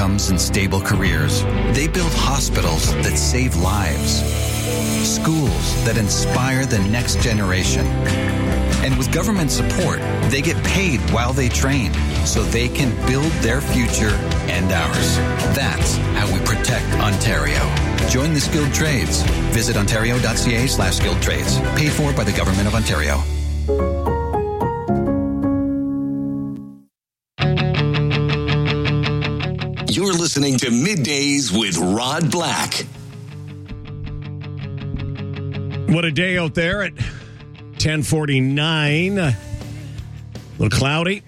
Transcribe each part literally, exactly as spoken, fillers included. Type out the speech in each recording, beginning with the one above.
incomes and stable careers. They build hospitals that save lives, schools that inspire the next generation. And with government support, they get paid while they train so they can build their future and ours. That's how we protect Ontario. Join the skilled trades. Visit ontario.ca slash skilled trades. Paid for by the Government of Ontario. You're listening to Middays with Rod Black. What a day out there at ten forty-nine. A little cloudy.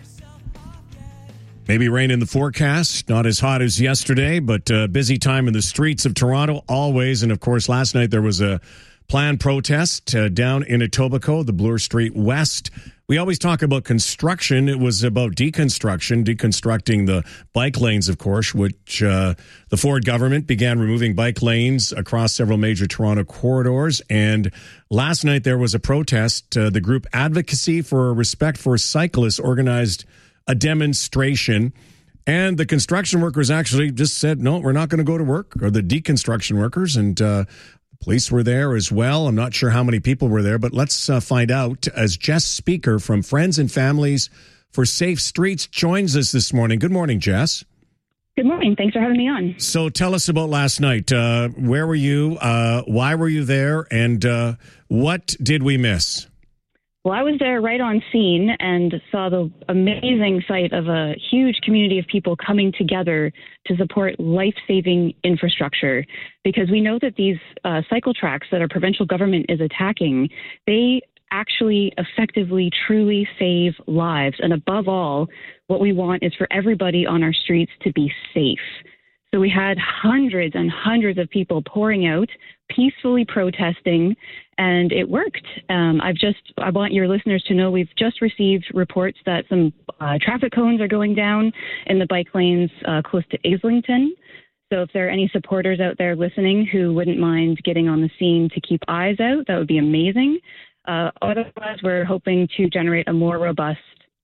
Maybe rain in the forecast. Not as hot as yesterday, but a busy time in the streets of Toronto always. And, of course, last night there was a planned protest uh, down in Etobicoke, the Bloor Street West. We always talk about construction. It was about deconstruction, deconstructing the bike lanes, of course, which uh, the Ford government began removing bike lanes across several major Toronto corridors. And last night there was a protest. Uh, the group Advocacy for Respect for Cyclists organized a demonstration. And the construction workers actually just said, no, we're not going to go to work, or the deconstruction workers. And uh, police were there as well. I'm not sure how many people were there, but let's uh, find out as Jess Speaker from Friends and Families for Safe Streets joins us this morning. Good morning, Jess. Good morning. Thanks for having me on. So tell us about last night. Uh, where were you? Uh, why were you there? And uh, what did we miss? Well, I was there right on scene and saw the amazing sight of a huge community of people coming together to support life-saving infrastructure, because we know that these uh, cycle tracks that our provincial government is attacking, they actually effectively, truly save lives. And above all, what we want is for everybody on our streets to be safe. So we had hundreds and hundreds of people pouring out, peacefully protesting, and it worked. Um, I've just, I want your listeners to know we've just received reports that some uh, traffic cones are going down in the bike lanes uh, close to Islington. So if there are any supporters out there listening who wouldn't mind getting on the scene to keep eyes out, that would be amazing. Uh, otherwise, we're hoping to generate a more robust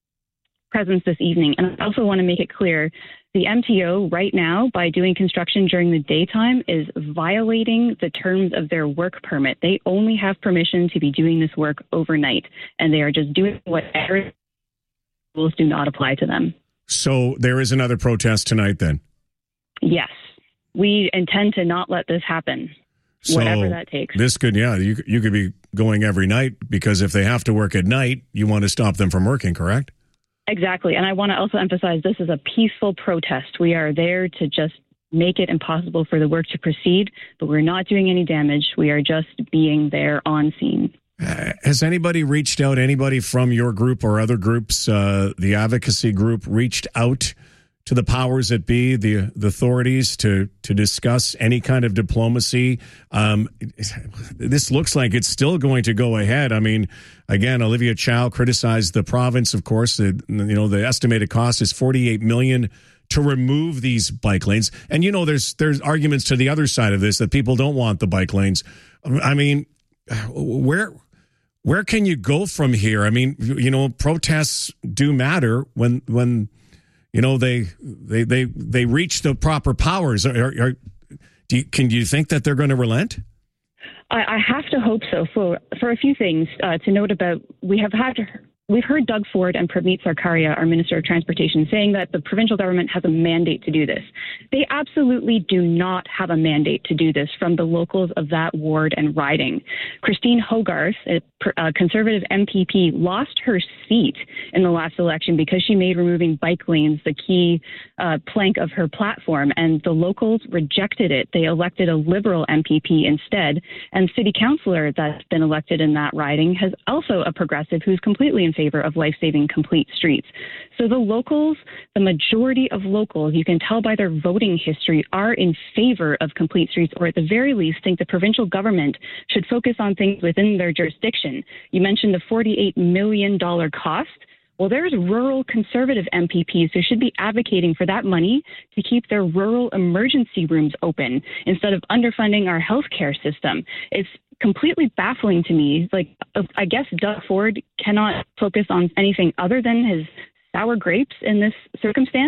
presence this evening. And I also want to make it clear, the M T O right now, by doing construction during the daytime, is violating the terms of their work permit. They only have permission to be doing this work overnight, and they are just doing whatever rules do not apply to them. So there is another protest tonight then? Yes. We intend to not let this happen, so whatever that takes. This could, yeah, you, you could be going every night, because if they have to work at night, you want to stop them from working, correct? Exactly. And I want to also emphasize this is a peaceful protest. We are there to just make it impossible for the work to proceed, but we're not doing any damage. We are just being there on scene. Uh, has anybody reached out, anybody from your group or other groups, uh, the advocacy group, reached out to the powers that be, the, the authorities, to to discuss any kind of diplomacy? Um, this looks like it's still going to go ahead. I mean, again, Olivia Chow criticized the province, of course. The, you know, the estimated cost is forty-eight million dollars to remove these bike lanes. And, you know, there's there's arguments to the other side of this that people don't want the bike lanes. I mean, where where can you go from here? I mean, you know, protests do matter when when you know they they they they reach the proper powers. Are, are, do you, can you think that they're going to relent? I, I have to hope so. For for a few things uh, to note about, we have had. We've heard Doug Ford and Prameet Sarkaria, our Minister of Transportation, saying that the provincial government has a mandate to do this. They absolutely do not have a mandate to do this from the locals of that ward and riding. Christine Hogarth, a, a Conservative M P P, lost her seat in the last election because she made removing bike lanes the key uh, plank of her platform, and the locals rejected it. They elected a Liberal M P P instead, and city councillor that's been elected in that riding has also a progressive who's completely in favor of life-saving complete streets. So the locals, the majority of locals, you can tell by their voting history, are in favor of complete streets, or at the very least think the provincial government should focus on things within their jurisdiction. You mentioned the forty-eight million dollars cost. Well, there's rural Conservative M P Ps who should be advocating for that money to keep their rural emergency rooms open instead of underfunding our healthcare system. It's completely baffling to me. Like, I guess Doug Ford cannot focus on anything other than his sour grapes in this circumstance.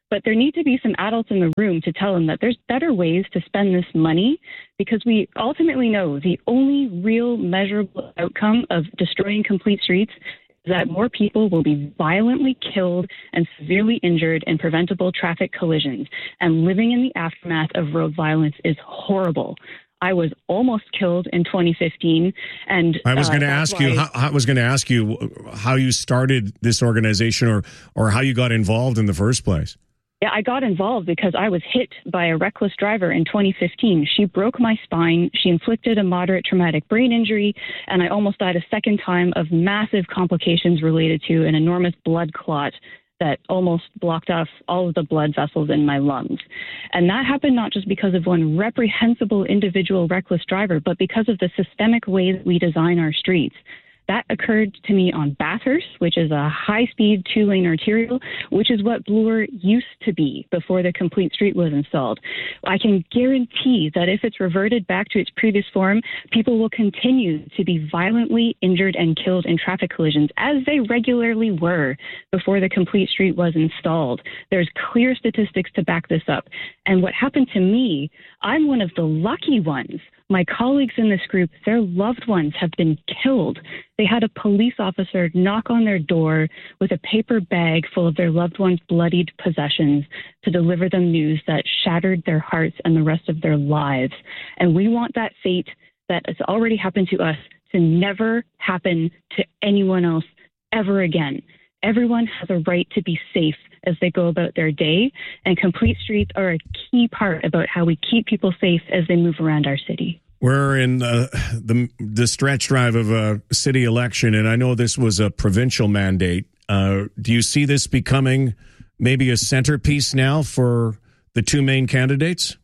But there need to be some adults in the room to tell them that there's better ways to spend this money, because we ultimately know the only real measurable outcome of destroying complete streets is that more people will be violently killed and severely injured in preventable traffic collisions. And living in the aftermath of road violence is horrible. I was almost killed in twenty fifteen, and I was going to uh, ask you. How, I was going to ask you how you started this organization, or or how you got involved in the first place. Yeah, I got involved because I was hit by a reckless driver in twenty fifteen. She broke my spine. She inflicted a moderate traumatic brain injury, and I almost died a second time of massive complications related to an enormous blood clot that almost blocked off all of the blood vessels in my lungs. And that happened not just because of one reprehensible individual reckless driver, but because of the systemic way that we design our streets. That occurred to me on Bathurst, which is a high-speed two-lane arterial, which is what Bloor used to be before the complete street was installed. I can guarantee that if it's reverted back to its previous form, people will continue to be violently injured and killed in traffic collisions, as they regularly were before the complete street was installed. There's clear statistics to back this up. And what happened to me, I'm one of the lucky ones. My colleagues in this group, their loved ones have been killed. They had a police officer knock on their door with a paper bag full of their loved ones' bloodied possessions to deliver them news that shattered their hearts and the rest of their lives. And we want that fate that has already happened to us to never happen to anyone else ever again. Everyone has a right to be safe as they go about their day, and complete streets are a key part about how we keep people safe as they move around our city. We're in uh, the the stretch drive of a city election, and I know this was a provincial mandate. Uh, do you see this becoming maybe a centerpiece now for the two main candidates?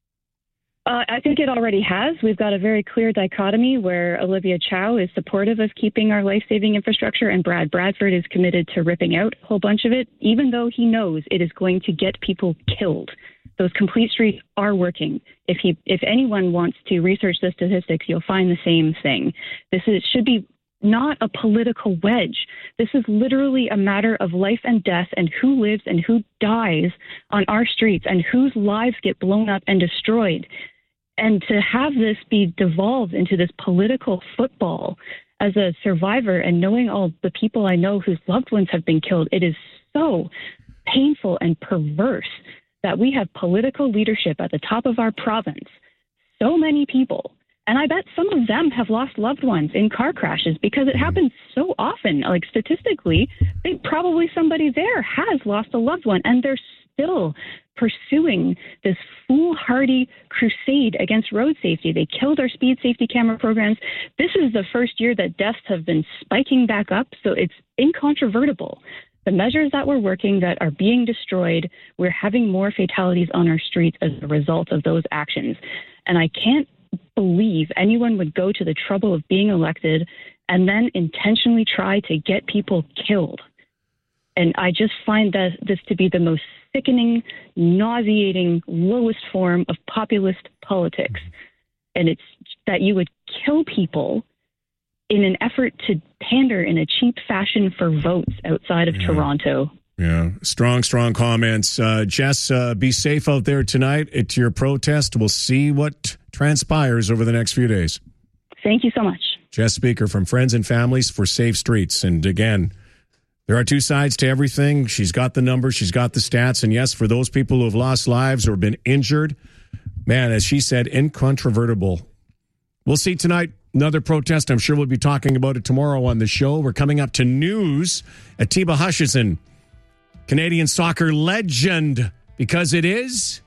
Uh, I think it already has. We've got a very clear dichotomy where Olivia Chow is supportive of keeping our life-saving infrastructure, and Brad Bradford is committed to ripping out a whole bunch of it, even though he knows it is going to get people killed. Those complete streets are working. If he, if anyone wants to research the statistics, you'll find the same thing. This is, should be not a political wedge. This is literally a matter of life and death, and who lives and who dies on our streets, and whose lives get blown up and destroyed. And to have this be devolved into this political football, as a survivor and knowing all the people I know whose loved ones have been killed, it is so painful and perverse that we have political leadership at the top of our province. So many people, and I bet some of them have lost loved ones in car crashes because it happens so often. Like statistically, they probably somebody there has lost a loved one, and they're still pursuing this foolhardy crusade against road safety. They killed our speed safety camera programs. This is the first year that deaths have been spiking back up, so it's incontrovertible. The measures that we're working that are being destroyed, we're having more fatalities on our streets as a result of those actions. And I can't believe anyone would go to the trouble of being elected and then intentionally try to get people killed. And I just find that this to be the most sickening, nauseating, lowest form of populist politics. And it's that you would kill people in an effort to pander in a cheap fashion for votes outside of yeah. Toronto. Yeah, strong, strong comments. Uh, Jess, uh, be safe out there tonight at your protest. We'll see what transpires over the next few days. Thank you so much. Jess Speaker from Friends and Families for Safe Streets. And again, there are two sides to everything. She's got the numbers, she's got the stats. And yes, for those people who have lost lives or been injured, man, as she said, incontrovertible. We'll see tonight. Another protest. I'm sure we'll be talking about it tomorrow on the show. We're coming up to news. Atiba Hutchison, Canadian soccer legend, because it is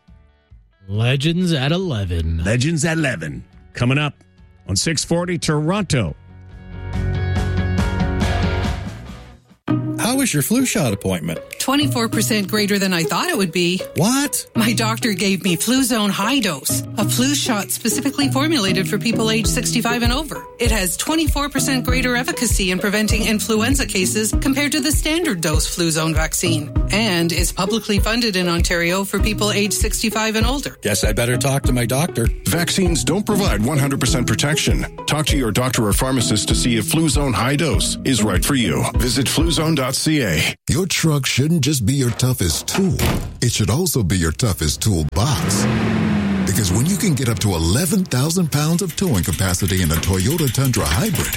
Legends at eleven. Legends at eleven. Coming up on six forty Toronto. How was your flu shot appointment? twenty-four percent greater than I thought it would be. What? My doctor gave me Fluzone High Dose, a flu shot specifically formulated for people age sixty-five and over. It has twenty-four percent greater efficacy in preventing influenza cases compared to the standard dose Fluzone vaccine. And it's publicly funded in Ontario for people age sixty-five and older. Guess I better talk to my doctor. Vaccines don't provide one hundred percent protection. Talk to your doctor or pharmacist to see if Fluzone High Dose is right for you. Visit fluzone dot C A. Your truck shouldn't just be your toughest tool. It should also be your toughest toolbox. Because when you can get up to eleven thousand pounds of towing capacity in a Toyota Tundra Hybrid,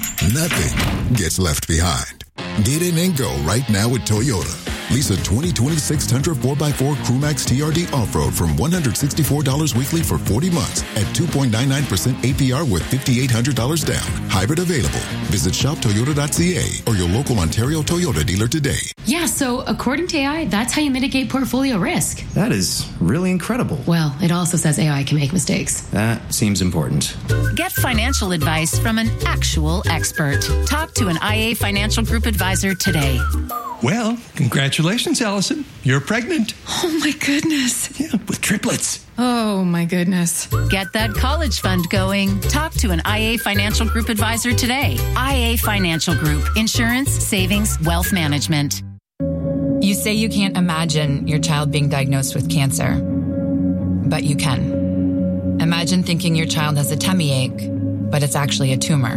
nothing gets left behind. Get in and go right now with Toyota. Lease a twenty twenty-six Tundra four by four Crewmax T R D off-road from one hundred sixty-four dollars weekly for forty months at two point nine nine percent A P R with five thousand eight hundred dollars down. Hybrid available. Visit shop toyota dot c a or your local Ontario Toyota dealer today. Yeah, so according to A I, that's how you mitigate portfolio risk. That is really incredible. Well, it also says A I can make mistakes. That seems important. Get financial advice from an actual expert. Talk to an I A Financial Group advisor today. Well, congratulations, Allison. You're pregnant. Oh, my goodness. Yeah, with triplets. Oh, my goodness. Get that college fund going. Talk to an I A Financial Group advisor today. I A Financial Group. Insurance, savings, wealth management. You say you can't imagine your child being diagnosed with cancer, but you can. Imagine thinking your child has a tummy ache, but it's actually a tumor.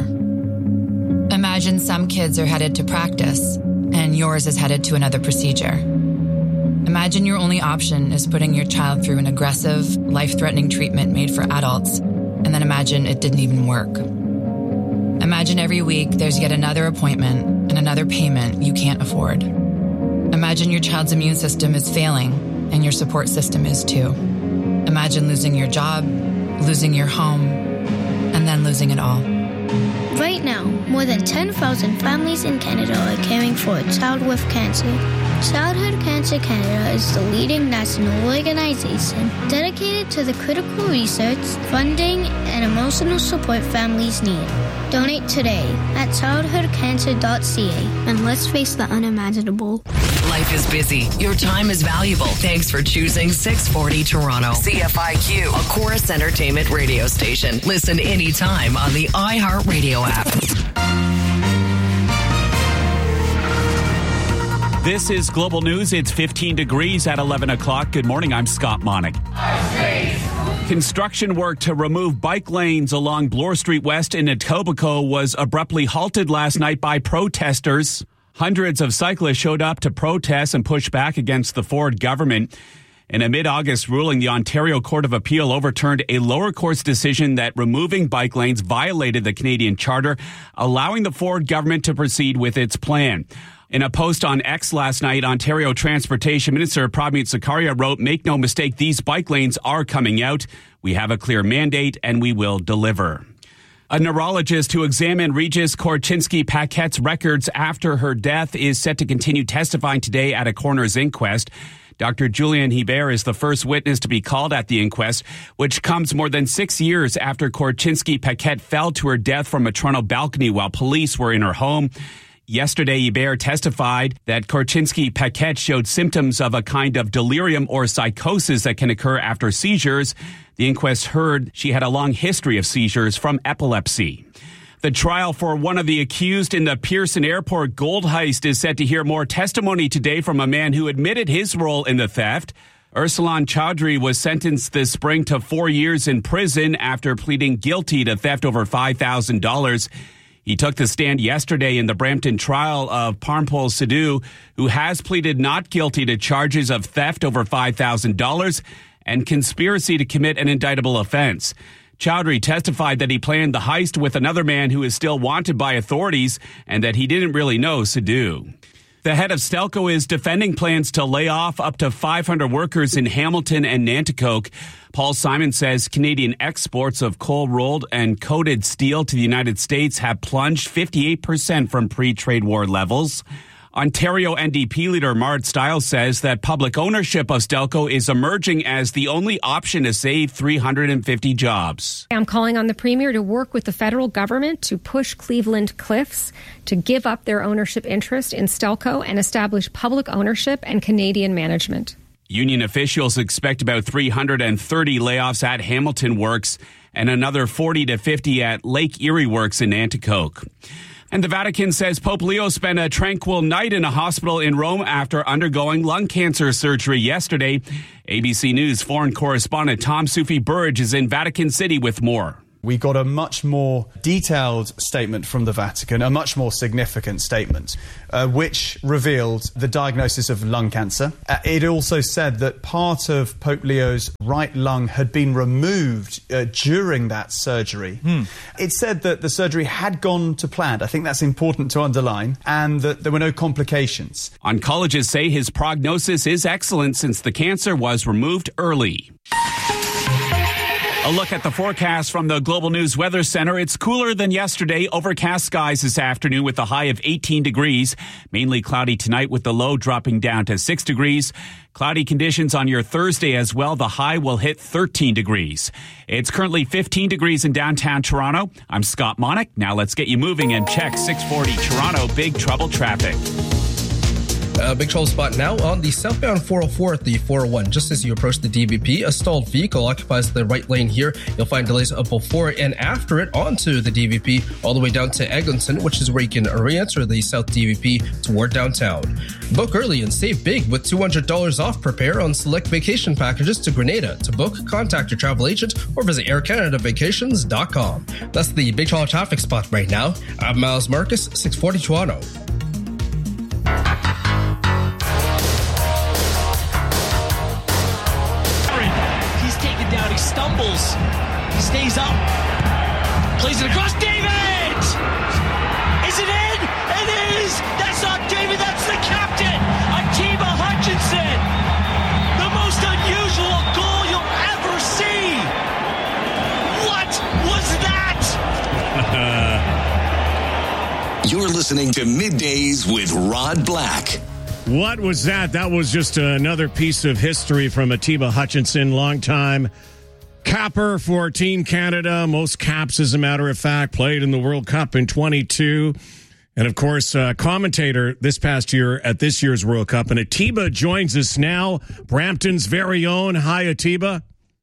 Imagine some kids are headed to practice, and yours is headed to another procedure. Imagine your only option is putting your child through an aggressive, life-threatening treatment made for adults, and then imagine it didn't even work. Imagine every week there's yet another appointment and another payment you can't afford. Imagine your child's immune system is failing, and your support system is too. Imagine losing your job, losing your home, and then losing it all. Right now, more than ten thousand families in Canada are caring for a child with cancer. Childhood Cancer Canada is the leading national organization dedicated to the critical research, funding, and emotional support families need. Donate today at childhood cancer dot c a and let's face the unimaginable. Life is busy. Your time is valuable. Thanks for choosing six forty Toronto. C F I Q, a Chorus Entertainment radio station. Listen anytime on the iHeartRadio app. This is Global News. It's fifteen degrees at eleven o'clock. Good morning. I'm Scott Monick. Construction work to remove bike lanes along Bloor Street West in Etobicoke was abruptly halted last night by protesters. Hundreds of cyclists showed up to protest and push back against the Ford government. In a mid-August ruling, the Ontario Court of Appeal overturned a lower court's decision that removing bike lanes violated the Canadian Charter, allowing the Ford government to proceed with its plan. In a post on X last night, Ontario Transportation Minister Prabmeet Sarkaria wrote, "Make no mistake, these bike lanes are coming out. We have a clear mandate and we will deliver." A neurologist who examined Regis Korchinski-Paquette's records after her death is set to continue testifying today at a coroner's inquest. Doctor Julien Hebert is the first witness to be called at the inquest, which comes more than six years after Korchinski-Paquette fell to her death from a Toronto balcony while police were in her home. Yesterday, Hebert testified that Korchinski-Paquette showed symptoms of a kind of delirium or psychosis that can occur after seizures. The inquest heard she had a long history of seizures from epilepsy. The trial for one of the accused in the Pearson Airport gold heist is set to hear more testimony today from a man who admitted his role in the theft. Ursulan Chaudhry was sentenced this spring to four years in prison after pleading guilty to theft over five thousand dollars. He took the stand yesterday in the Brampton trial of Parmpol Sidhu, who has pleaded not guilty to charges of theft over five thousand dollars and conspiracy to commit an indictable offense. Chaudhry testified that he planned the heist with another man who is still wanted by authorities and that he didn't really know Sidhu. The head of Stelco is defending plans to lay off up to five hundred workers in Hamilton and Nanticoke. Paul Simon says Canadian exports of cold-rolled and coated steel to the United States have plunged fifty-eight percent from pre-trade war levels. Ontario N D P leader Mart Stiles says that public ownership of Stelco is emerging as the only option to save three hundred fifty jobs. I'm calling on the Premier to work with the federal government to push Cleveland Cliffs to give up their ownership interest in Stelco and establish public ownership and Canadian management. Union officials expect about three hundred thirty layoffs at Hamilton Works and another forty to fifty at Lake Erie Works in Nanticoke. And the Vatican says Pope Leo spent a tranquil night in a hospital in Rome after undergoing lung cancer surgery yesterday. A B C News foreign correspondent Tom Sufi Burridge is in Vatican City with more. we got a much more detailed statement from the Vatican, a much more significant statement, uh, which revealed the diagnosis of lung cancer. Uh, it also said that part of Pope Leo's right lung had been removed uh, during that surgery. Hmm. It said that the surgery had gone to plan. I think that's important to underline, and that there were no complications. Oncologists say his prognosis is excellent since the cancer was removed early. A look at the forecast from the Global News Weather Center. It's cooler than yesterday. Overcast skies this afternoon with a high of eighteen degrees. Mainly cloudy tonight with the low dropping down to six degrees. Cloudy conditions on your Thursday as well. The high will hit thirteen degrees. It's currently fifteen degrees in downtown Toronto. I'm Scott Monick. Now let's get you moving and check six forty Toronto Big Trouble traffic. Uh, big trouble spot now on the southbound four oh four at the four oh one. Just as you approach the D V P, a stalled vehicle occupies the right lane here. You'll find delays before and after it onto the D V P, all the way down to Eglinton, which is where you can re-enter the South D V P toward downtown. Book early and save big with two hundred dollars off Prepare on select vacation packages to Grenada. To book, contact your travel agent or visit air canada vacations dot com. That's the big trouble traffic spot right now. I'm Miles Marcus, six forty Toronto. Stumbles. He stays up. Plays it across. David! Is it in? It is! That's not David, that's the captain! Atiba Hutchinson! The most unusual goal you'll ever see! What was that? You're listening to Middays with Rod Black. What was that? That was just another piece of history from Atiba Hutchinson, longtime capper for Team Canada. Most caps, as a matter of fact, played in the World Cup in twenty-two. And, of course, uh, commentator this past year at this year's World Cup. And Atiba joins us now, Brampton's very own. Hi, Atiba.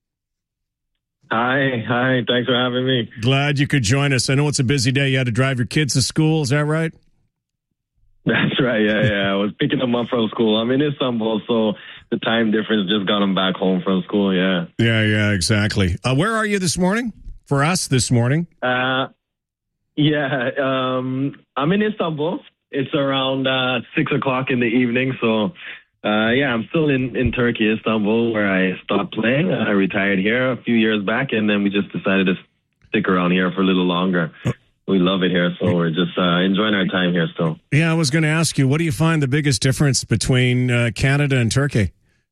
Hi. Hi. Thanks for having me. Glad you could join us. I know it's a busy day. You had to drive your kids to school. Is that right? That's right. Yeah, yeah. I was picking them up from school. I'm in Istanbul, so the time difference just got them back home from school. Yeah. Yeah, yeah, exactly. Uh, where are you this morning? For us this morning? Uh, yeah, um, I'm in Istanbul. It's around uh, six o'clock in the evening. So, uh, yeah, I'm still in, in Turkey, Istanbul, where I stopped playing. I retired here a few years back, and then we just decided to stick around here for a little longer. We love it here, so we're just uh, enjoying our time here still. Yeah, I was going to ask you, what do you find the biggest difference between uh, Canada and Turkey?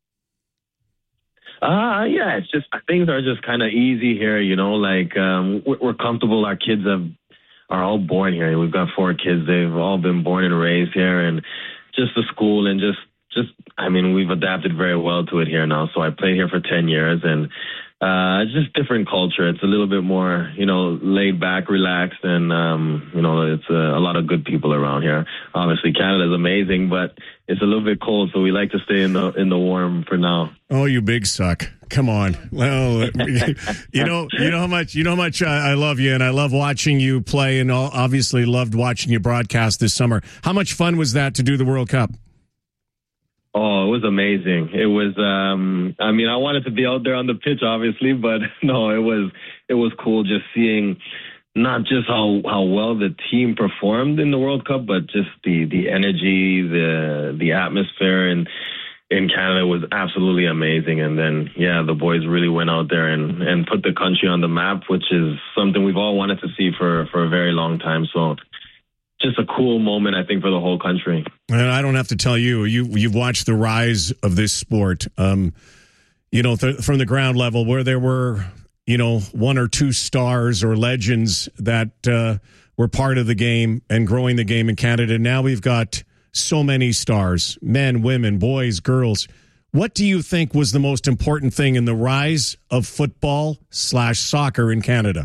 Uh, yeah, it's just, things are just kind of easy here, you know, like um, we're, we're comfortable. Our kids have, are all born here. We've got four kids. They've all been born and raised here, and just the school and just, just, I mean, we've adapted very well to it here now. So I played here for ten years, and Uh, it's just different culture. It's a little bit more, you know, laid back, relaxed, and, um, you know, it's a, a lot of good people around here. Obviously, Canada is amazing, but it's a little bit cold, so we like to stay in the in the warm for now. Oh, you big suck. Come on. Well, you know, you know how much, you know how much I, I love you, and I love watching you play, and obviously loved watching you broadcast this summer. How much fun was that to do the World Cup? Oh, it was amazing. It was, um, I mean, I wanted to be out there on the pitch, obviously, but no, it was, it was cool just seeing not just how, how well the team performed in the World Cup, but just the, the energy, the, the atmosphere in, in Canada was absolutely amazing. And then, yeah, the boys really went out there and, and put the country on the map, which is something we've all wanted to see for, for a very long time. So, just a cool moment, I think, for the whole country. And I don't have to tell you, you you've watched the rise of this sport. Um, you know, th- from the ground level, where there were, you know, one or two stars or legends that uh, were part of the game and growing the game in Canada. Now we've got so many stars, men, women, boys, girls. What do you think was the most important thing in the rise of football slash soccer in Canada?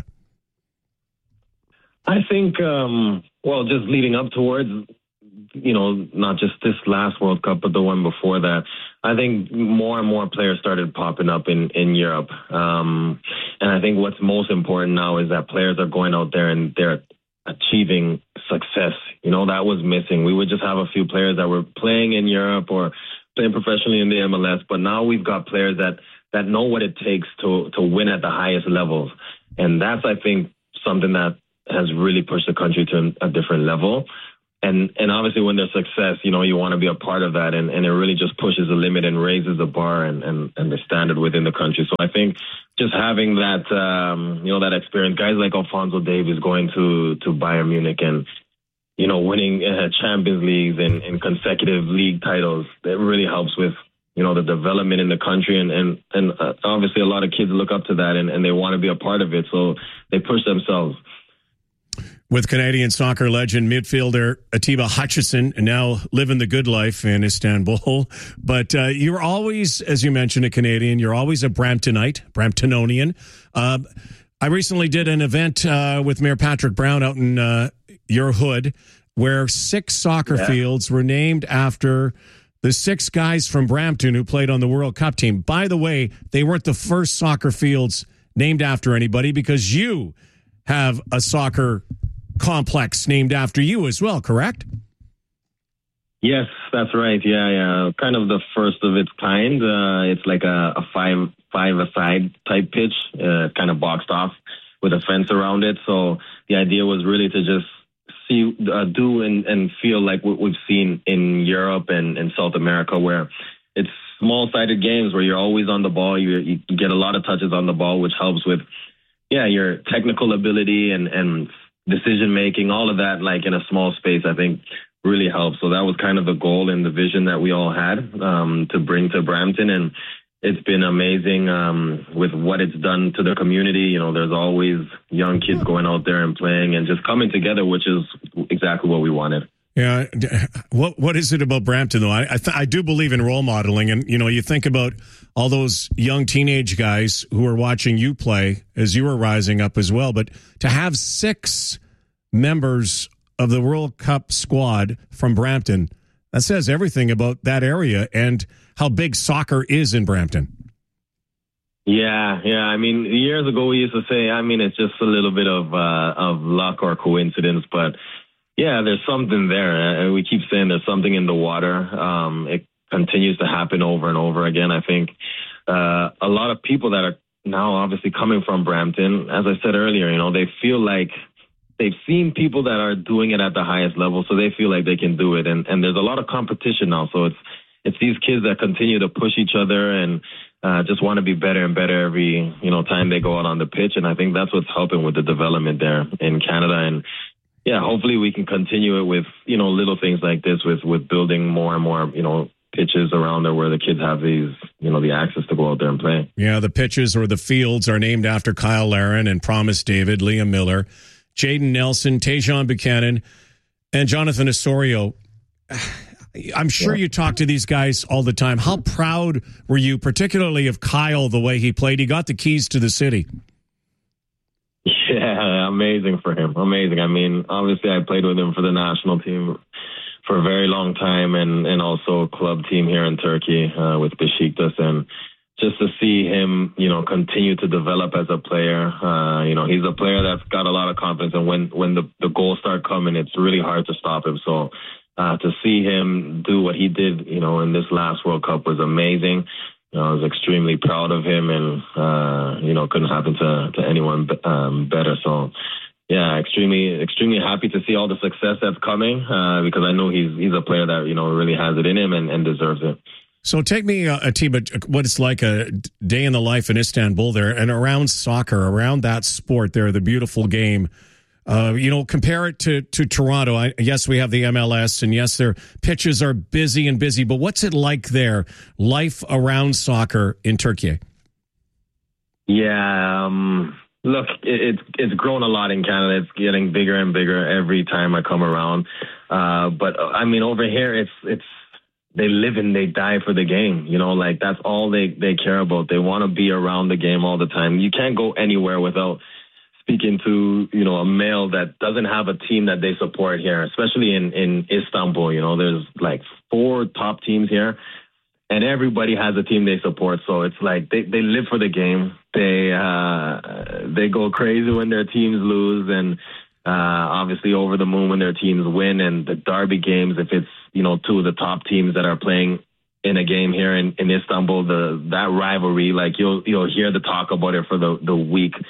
I think, um, well, just leading up towards, you know, not just this last World Cup, but the one before that, I think more and more players started popping up in, in Europe. Um, and I think what's most important now is that players are going out there and they're achieving success. You know, that was missing. We would just have a few players that were playing in Europe or playing professionally in the M L S, but now we've got players that, that know what it takes to, to win at the highest levels. And that's, I think, something that has really pushed the country to a different level. And and obviously when there's success, you know, you want to be a part of that. And, and it really just pushes the limit and raises the bar and, and, and the standard within the country. So I think just having that, um, you know, that experience, guys like Alphonso Davies going to, to Bayern Munich and, you know, winning uh, Champions Leagues and, and consecutive league titles, that really helps with, you know, the development in the country. And, and, and uh, obviously a lot of kids look up to that and, and they want to be a part of it. So they push themselves. With Canadian soccer legend midfielder Atiba Hutchinson, now living the good life in Istanbul. But uh, you're always, as you mentioned, a Canadian. You're always a Bramptonite, Bramptonian. Uh, I recently did an event uh, with Mayor Patrick Brown out in uh, your hood where six soccer yeah. fields were named after the six guys from Brampton who played on the World Cup team. By the way, they weren't the first soccer fields named after anybody because you have a soccer complex named after you as well, correct? Yes, that's right. Yeah, yeah. Kind of the first of its kind. Uh, it's like a, a five five aside type pitch, uh, kind of boxed off with a fence around it. So the idea was really to just see, uh, do and, and feel like what we've seen in Europe and, and South America, where it's small-sided games where you're always on the ball. You, you get a lot of touches on the ball, which helps with, yeah, your technical ability and, and decision making, all of that, like in a small space, I think really helps. So that was kind of the goal and the vision that we all had um, to bring to Brampton. And it's been amazing um, with what it's done to the community. You know, there's always young kids going out there and playing and just coming together, which is exactly what we wanted. Yeah. What What is it about Brampton, though? I I, th- I do believe in role modeling. And, you know, you think about all those young teenage guys who are watching you play as you were rising up as well. But to have six members of the World Cup squad from Brampton, that says everything about that area and how big soccer is in Brampton. Yeah, yeah. I mean, years ago we used to say, I mean, it's just a little bit of uh, of luck or coincidence, but yeah, there's something there. And we keep saying there's something in the water. Um, it continues to happen over and over again. I think uh, a lot of people that are now obviously coming from Brampton, as I said earlier, you know, they feel like they've seen people that are doing it at the highest level, so they feel like they can do it. And, and there's a lot of competition now. So it's it's these kids that continue to push each other and uh, just want to be better and better every, you know, time they go out on the pitch. And I think that's what's helping with the development there in Canada. And yeah, hopefully we can continue it with, you know, little things like this with, with building more and more, you know, pitches around there where the kids have these, you know, the access to go out there and play. Yeah, the pitches or the fields are named after Kyle Larin and Promise David, Liam Miller, Jaden Nelson, Tajon Buchanan, and Jonathan Osorio. I'm sure yeah. you talk to these guys all the time. How proud were you, particularly of Kyle, the way he played? He got the keys to the city. Yeah, amazing for him. Amazing. I mean, obviously I played with him for the national team for a very long time and, and also a club team here in Turkey uh, with Besiktas. And just to see him, you know, continue to develop as a player, uh, you know, he's a player that's got a lot of confidence. And when, when the, the goals start coming, it's really hard to stop him. So uh, to see him do what he did, you know, in this last World Cup was amazing. You know, I was extremely proud of him and, uh, you know, couldn't happen to, to anyone um, better. So, yeah, extremely, extremely happy to see all the success that's coming uh, because I know he's he's a player that, you know, really has it in him and, and deserves it. So take me, uh, Atiba, what it's like a day in the life in Istanbul there and around soccer, around that sport there, the beautiful game. Uh, you know, compare it to, to Toronto. I, yes, we have the M L S, and yes, their pitches are busy and busy, but what's it like there, life around soccer in Turkey? Yeah, um, look, it, it's it's grown a lot in Canada. It's getting bigger and bigger every time I come around. Uh, but, I mean, over here, it's it's they live and they die for the game. You know, like, that's all they, they care about. They want to be around the game all the time. You can't go anywhere without speaking to, you know, a male that doesn't have a team that they support here, especially in, in Istanbul. You know, there's like four top teams here and everybody has a team they support. So it's like they, they live for the game. They, uh, they go crazy when their teams lose and, uh, obviously over the moon when their teams win. And the derby games, if it's, you know, two of the top teams that are playing in a game here in, in Istanbul, the, that rivalry, like you'll, you'll hear the talk about it for the, the week.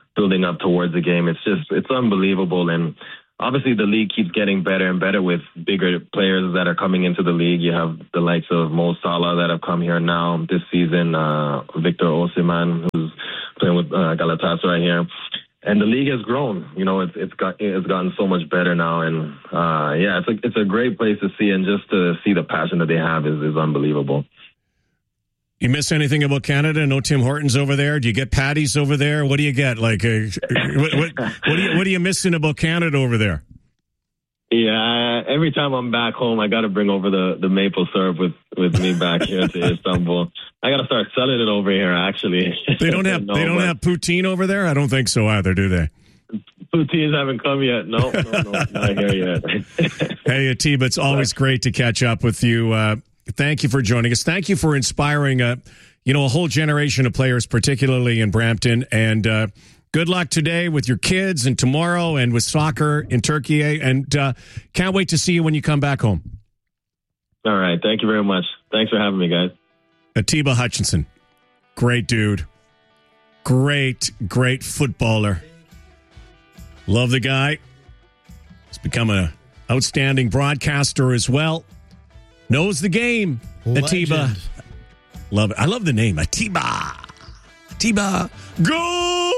building up towards the game. It's just, it's unbelievable. And obviously the league keeps getting better and better with bigger players that are coming into the league. You have the likes of Mo Salah that have come here now this season, uh, Victor Osimhen, who's playing with uh, Galatasaray here. And the league has grown. You know, it's it's got it's gotten so much better now, and uh, yeah, it's a it's a great place to see, and just to see the passion that they have is, is unbelievable. You miss anything about Canada? No Tim Hortons over there. Do you get patties over there? What do you get? Like, uh, what, what, what do you what are you missing about Canada over there? Yeah, every time I'm back home, I got to bring over the, the maple syrup with, with me back here to Istanbul. I got to start selling it over here. Actually, they don't have no, they don't have poutine over there. I don't think so either, do they? Poutines haven't come yet. No, no, no, not here yet. Hey, Atiba, it's always great to catch up with you. Uh, thank you for joining us. Thank you for inspiring a you know a whole generation of players, particularly in Brampton. And uh, good luck today with your kids and tomorrow and with soccer in Turkey. And uh, can't wait to see you when you come back home. All right. Thank you very much. Thanks for having me, guys. Atiba Hutchinson. Great dude. Great, great footballer. Love the guy. He's become an outstanding broadcaster as well. Knows the game. Legend. Atiba. Love it. I love the name. Atiba. Atiba. Go!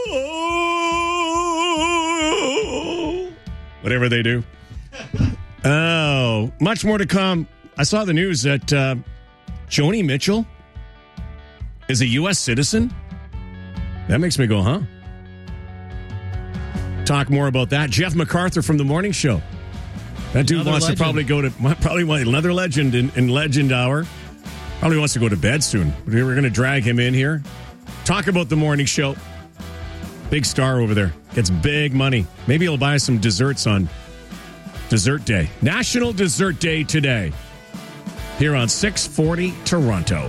Whatever they do. Oh, much more to come. I saw the news that uh, Joni Mitchell is a U S citizen. That makes me go, huh? Talk more about that. Jeff MacArthur from The Morning Show. That dude another wants legend. to probably go to, probably want another legend in, in Legend Hour. Probably wants to go to bed soon. We're going to drag him in here. Talk about The Morning Show. Big star over there. Gets big money. Maybe he'll buy some desserts on Dessert Day. National Dessert Day today. Here on six forty Toronto.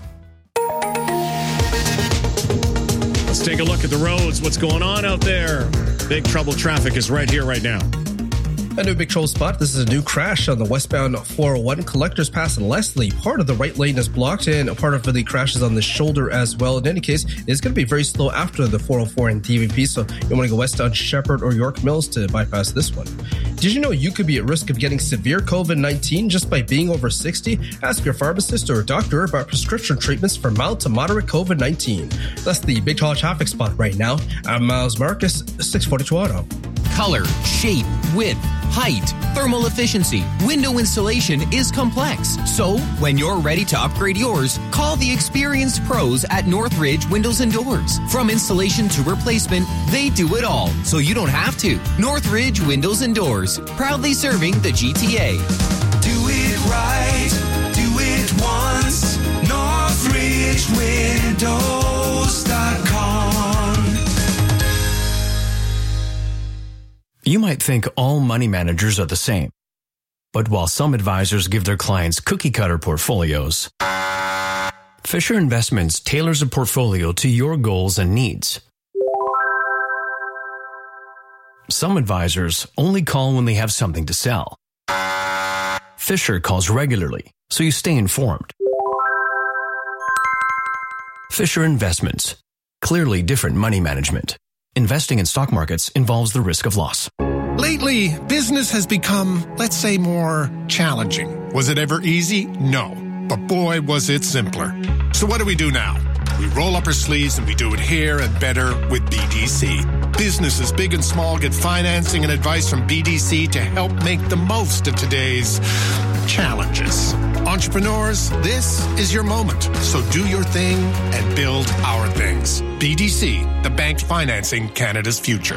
Let's take a look at the roads. What's going on out there? Big trouble traffic is right here, right now. A new big trouble spot. This is a new crash on the westbound four oh one. Collectors Pass in Leslie. Part of the right lane is blocked, and a part of the crash is on the shoulder as well. In any case, it's going to be very slow after the four oh four and D V P, so you want to go west on Shepherd or York Mills to bypass this one. Did you know you could be at risk of getting severe COVID nineteen just by being over sixty? Ask your pharmacist or doctor about prescription treatments for mild to moderate COVID nineteen. That's the big tall traffic spot right now. I'm Miles Marcus, six forty Toronto. Color, shape, width, height, thermal efficiency, window installation is complex. So, when you're ready to upgrade yours, call the experienced pros at Northridge Windows and Doors. From installation to replacement, they do it all, so you don't have to. Northridge Windows and Doors, proudly serving the G T A. Do it right, do it once, Northridge Windows dot com. You might think all money managers are the same. But while some advisors give their clients cookie-cutter portfolios, Fisher Investments tailors a portfolio to your goals and needs. Some advisors only call when they have something to sell. Fisher calls regularly, so you stay informed. Fisher Investments. Clearly different money management. Investing in stock markets involves the risk of loss. Lately, business has become, let's say, more challenging. Was it ever easy? No. But boy, was it simpler. So what do we do now? We roll up our sleeves and we do it here and better with B D C. Businesses big and small get financing and advice from B D C to help make the most of today's challenges. Entrepreneurs, this is your moment. So do your thing and build our things. B D C, the bank financing Canada's future.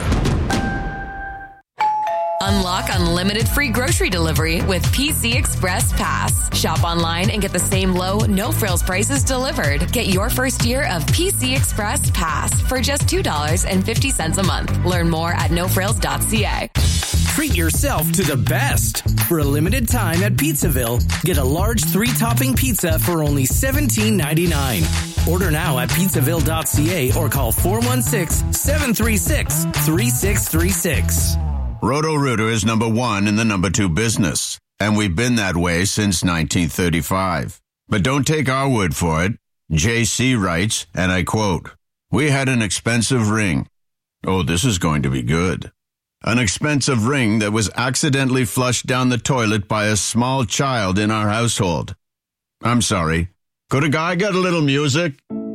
Unlock unlimited free grocery delivery with P C Express Pass. Shop online and get the same low, no-frills prices delivered. Get your first year of P C Express Pass for just two dollars and fifty cents a month. Learn more at no frills dot c a. Treat yourself to the best. For a limited time at Pizzaville, get a large three-topping pizza for only seventeen ninety-nine. Order now at pizzaville dot c a or call four one six, seven three six, three six three six. Roto-Rooter is number one in the number two business, and we've been that way since nineteen thirty-five. But don't take our word for it. J C writes, and I quote, "We had an expensive ring. Oh, this is going to be good. An expensive ring that was accidentally flushed down the toilet by a small child in our household. I'm sorry. Could a guy get a little music?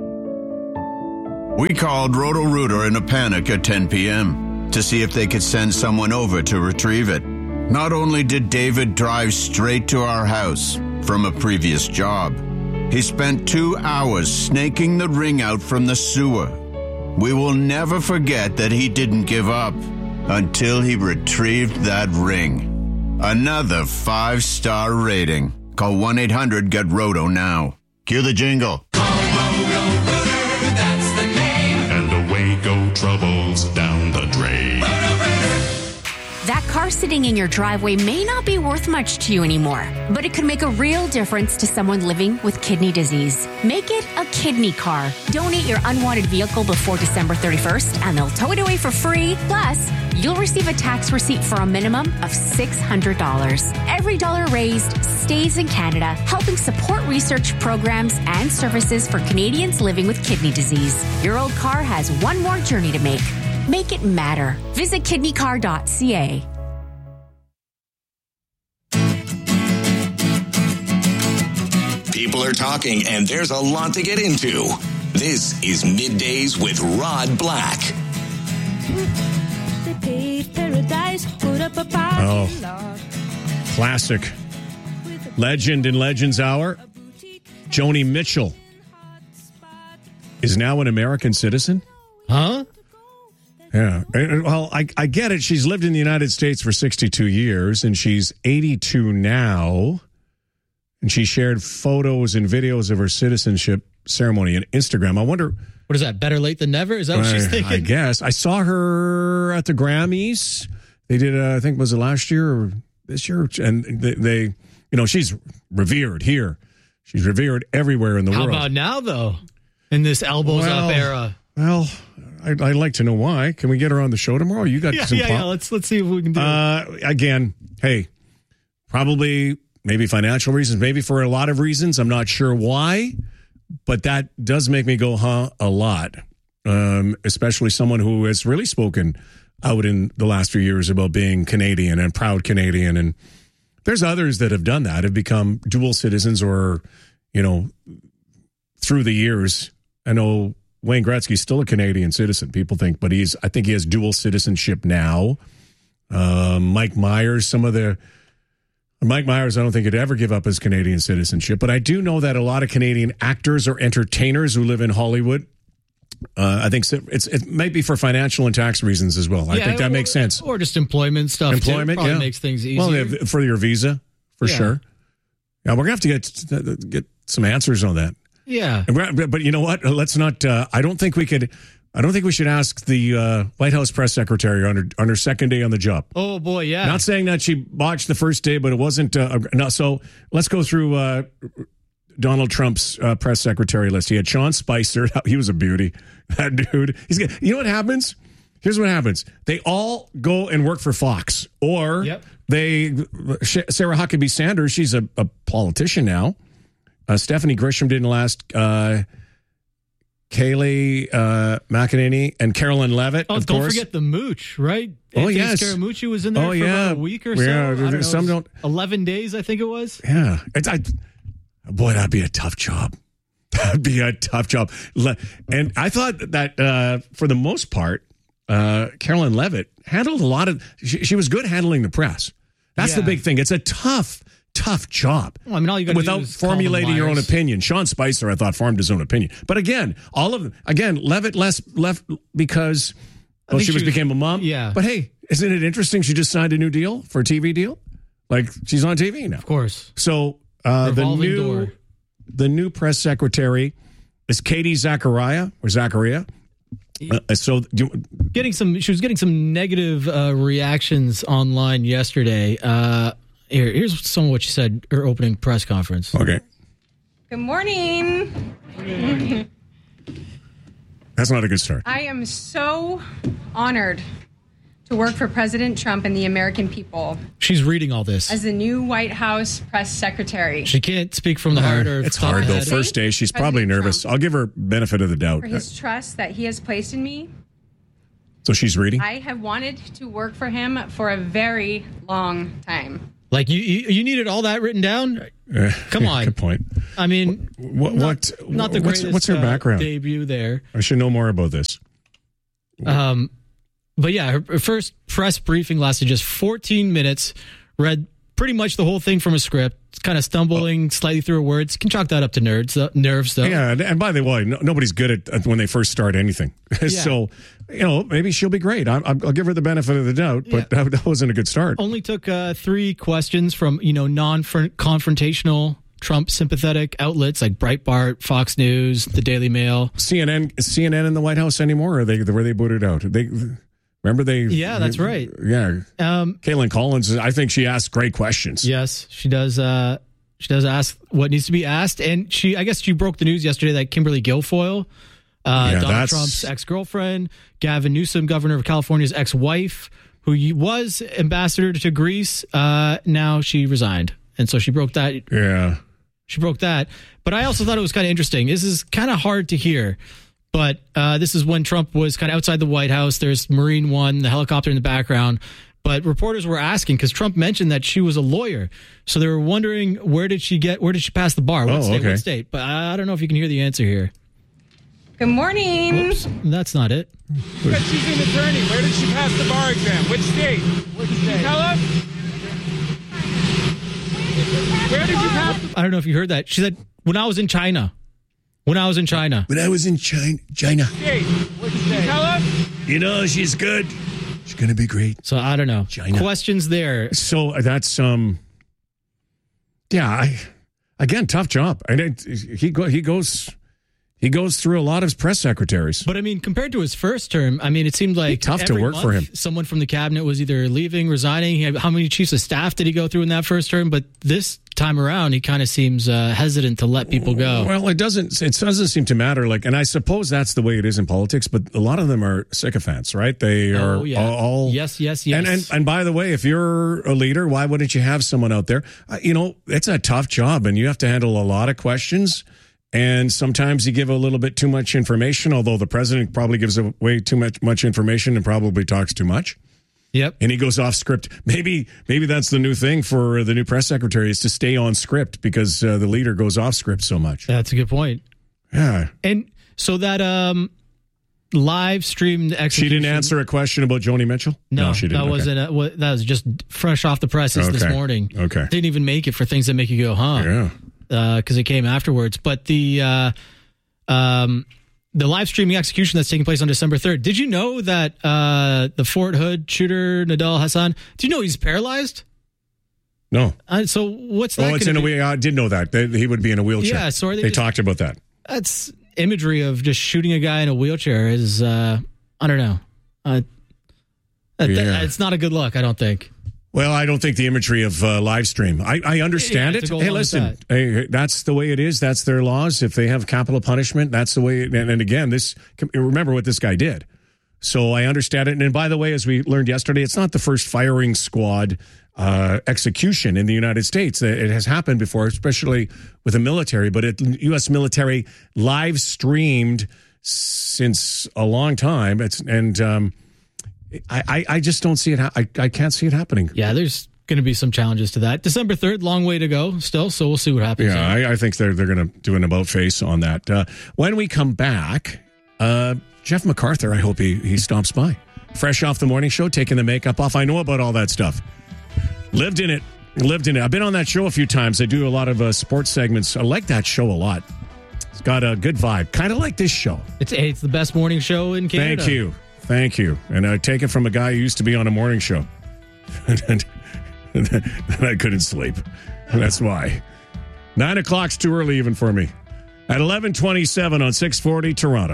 We called Roto-Rooter in a panic at ten p.m. to see if they could send someone over to retrieve it. Not only did David drive straight to our house from a previous job, he spent two hours snaking the ring out from the sewer. We will never forget that he didn't give up until he retrieved that ring. Another five-star rating. Call one eight hundred get roto now. Cue the jingle. That's the name. And away go troubles down the drain. That car sitting in your driveway may not be worth much to you anymore, but it could make a real difference to someone living with kidney disease. Make it a kidney car. Donate your unwanted vehicle before December thirty-first, and they'll tow it away for free. Plus, you'll receive a tax receipt for a minimum of six hundred dollars. Every dollar raised stays in Canada, helping support research programs and services for Canadians living with kidney disease. Your old car has one more journey to make. Make it matter. Visit kidney car dot c a. People are talking, and there's a lot to get into. This is Middays with Rod Black. Oh, classic. Legend in Legends Hour. Joni Mitchell is now an American citizen. Huh? Yeah. Well, I, I get it. She's lived in the United States for sixty-two years, and she's eighty-two now. And she shared photos and videos of her citizenship ceremony on Instagram. I wonder... What is that, better late than never? Is that what I, she's thinking? I guess. I saw her at the Grammys. They did, uh, I think, was it last year or this year? And they, they, you know, she's revered here. She's revered everywhere in the How world. about now, though, in this elbows Well, up era? Well, I'd, I'd like to know why. Can we get her on the show tomorrow? You got Yeah, some yeah, pop- yeah. Let's let's see if we can do it. Uh, again, hey, probably maybe financial reasons, maybe for a lot of reasons. I'm not sure why, but that does make me go, huh, a lot. Um, especially someone who has really spoken out in the last few years about being Canadian and proud Canadian. And there's others that have done that, have become dual citizens or, you know, through the years. I know Wayne Gretzky's still a Canadian citizen, people think, but he's, I think he has dual citizenship now. Um, Mike Myers, some of the, Mike Myers, I don't think he'd ever give up his Canadian citizenship, but I do know that a lot of Canadian actors or entertainers who live in Hollywood, uh, I think it's, it might be for financial and tax reasons as well. I Yeah, think that or, makes sense. Or just employment stuff. Employment, too. Probably yeah. makes things easier. Well, yeah, for your visa, for Yeah. sure. Yeah, we're going to have to get get some answers on that. Yeah. And we're- But you know what? Let's not, uh, I don't think we could, I don't think we should ask the uh, White House press secretary on her, on her second day on the job. Oh, boy, yeah. Not saying that she botched the first day, but it wasn't. Uh, no, so let's go through uh, Donald Trump's uh, press secretary list. He had Sean Spicer. He was a beauty. That dude. He's good. You know what happens? Here's what happens. They all go and work for Fox, or Yep. they. Sarah Huckabee Sanders. She's a, a politician now. Uh, Stephanie Grisham didn't last. Uh, Kayleigh uh, McEnany and Carolyn Levitt, Oh, of don't course. forget the Mooch, right? Oh, Anthony yes. Scaramucci was in there Oh, for yeah. about a week or so. Yeah, I don't know, some it was don't- eleven days, I think it was. Yeah. It's, I, boy, that'd be a tough job. That'd be a tough job. Le- And I thought that uh, for the most part, uh, Carolyn Levitt handled a lot of, she, she was good handling the press. That's the Yeah. big thing. It's a tough, tough job. Well, I mean, all you got to do Without is call them formulating your own liars. opinion. Sean Spicer, I thought, formed his own opinion. But again, all of them, again, Levitt less left because I well, think she, she was, was- became a mom. yeah. But hey, isn't it interesting? She just signed a new deal for a T V deal. Like she's on T V now. Of course. So uh, the Revolving new door. the new press secretary is Katie Zachariah or Zacharia. Uh, so do, Getting some, she was getting some negative uh, reactions online yesterday. Uh, here, here's some of what she said her opening press conference. Okay. Good morning. That's not a good start. I am so honored to work for President Trump and the American people She's reading all this. as the new White House press secretary. She can't speak from the heart. Or It's top hard of the though. head. First day, she's probably nervous. I'll give her benefit of the doubt. For his trust that he has placed in me. So she's reading? I have wanted to work for him for a very long time. Like, you you, you needed all that written down? Uh, Come on. Good point. I mean, what, not, what, not the what's, greatest what's her uh, background? debut there. I should know more about this. Um, but yeah, her, her first press briefing lasted just fourteen minutes, read pretty much the whole thing from a script, kind of stumbling oh. slightly through her words. Can chalk that up to nerds, uh, nerves, though. Yeah, and, and by the way, no, nobody's good at, at when they first start anything. Yeah. So, you know, maybe she'll be great. I, I'll give her the benefit of the doubt, but yeah. that, that wasn't a good start. Only took uh, three questions from, you know, non-confrontational Trump sympathetic outlets like Breitbart, Fox News, the Daily Mail. C N N, is C N N in the White House anymore? Or are they were they booted out? They remember they? Yeah, that's right. Yeah, um, Caitlin Collins. I think she asks great questions. Yes, she does. Uh, she does ask what needs to be asked, and she, I guess, she broke the news yesterday that Kimberly Guilfoyle, uh, Yeah, Donald that's- Trump's ex-girlfriend, Gavin Newsom, governor of California's ex-wife, who was ambassador to Greece, uh, now she resigned, and so she broke that. Yeah. She broke that. But I also thought it was kind of interesting. This is kind of hard to hear, but uh, this is when Trump was kind of outside the White House. There's Marine One, the helicopter in the background. But reporters were asking, because Trump mentioned that she was a lawyer. So they were wondering, where did she get, where did she pass the bar? What Oh, state, okay. what state? But I don't know if you can hear the answer here. Good morning. Oops, that's not it. Because she's an attorney. Where did she pass the bar exam? Which state? Which state? Tell us. Where did you pass? I don't know if you heard that. She said, when I was in China. When I was in China. When I was in China. China. State. Which state? Tell us. You know, she's good. She's going to be great. So I don't know. China. Questions there. So that's, um, yeah, I, again, tough job. And it, he, go, he goes... He goes through a lot of press secretaries. But I mean, compared to his first term, I mean, it seemed like tough to every work month for him. Someone from the cabinet was either leaving, resigning. He had, how many chiefs of staff did he go through in that first term? But this time around, he kind of seems uh, hesitant to let people go. Well, it doesn't. It doesn't seem to matter. Like, and I suppose that's the way it is in politics. But a lot of them are sycophants, right? They Oh, are yeah. all, all. Yes, yes, yes. And, and and by the way, if you're a leader, why wouldn't you have someone out there? Uh, you know, it's a tough job, and you have to handle a lot of questions. And sometimes you give a little bit too much information, although the president probably gives away too much much information and probably talks too much. Yep. And he goes off script. Maybe maybe that's the new thing for the new press secretary is to stay on script because uh, the leader goes off script so much. That's a good point. Yeah. And so that um, live streamed execution. She didn't answer a question about Joni Mitchell? No, she didn't. that Okay. wasn't. A, wa- that was just fresh off the presses this Okay. morning. Okay. Didn't even make it for things that make you go, huh? Yeah. Because it came afterwards. But the uh, um, the live streaming execution that's taking place on December third. Did you know that uh, the Fort Hood shooter Nadal Hassan? Do you know he's paralyzed? No. Uh, so what's that? Oh, it's in gonna a be? way. I did know that. They, he would be in a wheelchair. Yeah, so are they they just- talked about that. That's imagery of just shooting a guy in a wheelchair is uh, I don't know. Uh, that- Yeah. It's not a good look, I don't think. Well, I don't think the imagery of uh, live stream. I, I understand Yeah, to it. go Hey, along with listen, hey, that's the way it is. That's their laws. If they have capital punishment, that's the way. It, and, and again, this remember what this guy did. So I understand it. And by the way, as we learned yesterday, it's not the first firing squad uh, execution in the United States. It has happened before, especially with the military. But it, U S military live streamed since a long time. It's and. Um, I, I, I just don't see it. Ha- I, I can't see it happening. Yeah, there's going to be some challenges to that. December third, long way to go still, so we'll see what happens. Yeah, I, I think they're they're going to do an about face on that. Uh, when we come back, uh, Jeff MacArthur, I hope he, he stops by. Fresh off the morning show, taking the makeup off. I know about all that stuff. Lived in it. Lived in it. I've been on that show a few times. I do a lot of uh, sports segments. I like that show a lot. It's got a good vibe. Kind of like this show. It's, it's the best morning show in Canada. Thank you. Thank you. And I take it from a guy who used to be on a morning show. and, and I couldn't sleep. That's why. Nine o'clock's too early even for me. At eleven twenty-seven on six forty Toronto.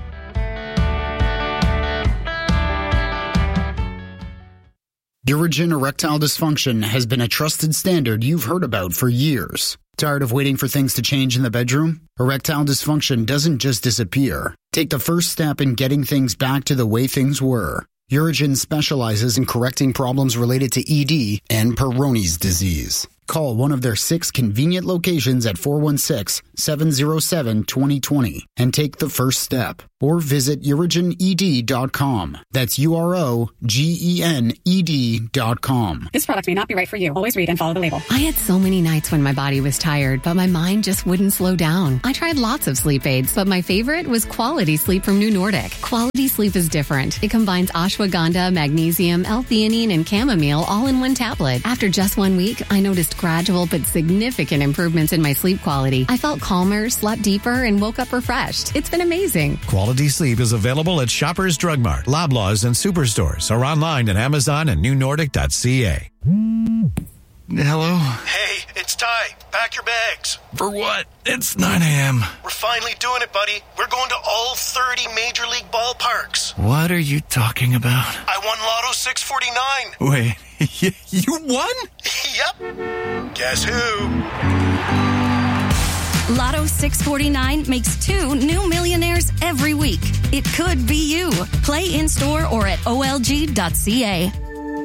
Urigen erectile dysfunction has been a trusted standard you've heard about for years. Tired of waiting for things to change in the bedroom? Erectile dysfunction doesn't just disappear. Take the first step in getting things back to the way things were. Urigen specializes in correcting problems related to E D and Peyronie's disease. Call one of their six convenient locations at four one six, seven zero seven, two zero two zero and take the first step. Or visit Urigen E D dot com. That's U R O G E N E D dot com. This product may not be right for you. Always read and follow the label. I had so many nights when my body was tired, but my mind just wouldn't slow down. I tried lots of sleep aids, but my favorite was Quality Sleep from New Nordic. Quality Sleep is different. It combines ashwagandha, magnesium, L-theanine, and chamomile all in one tablet. After just one week, I noticed gradual but significant improvements in my sleep quality. I felt calmer, slept deeper, and woke up refreshed. It's been amazing. Quality Sleep is available at Shoppers Drug Mart, Loblaws, and Superstores, or online at Amazon and new nordic dot c a. Hello? Hey, it's Ty. Pack your bags. For what? It's nine a.m. We're finally doing it, buddy. We're going to all thirty Major League ballparks. What are you talking about? I won Lotto six forty-nine. Wait, you won? Yep. Guess who? Lotto six forty-nine makes two new millionaires every week. It could be you. Play in-store or at O L G dot c a.